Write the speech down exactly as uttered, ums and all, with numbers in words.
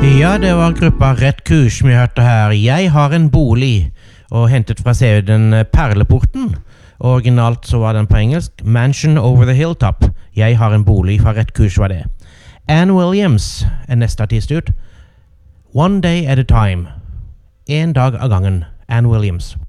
Ja, det var gruppa Rett Kurs vi hørte her. Jeg har en bolig, og hentet fra C D-en Perleporten. Originalt så var den på engelsk. Mansion Over the Hilltop. Jeg har en bolig fra Rett Kurs var det. Ann Williams er neste artist ut. One Day at a Time. En dag av gangen. Ann Williams.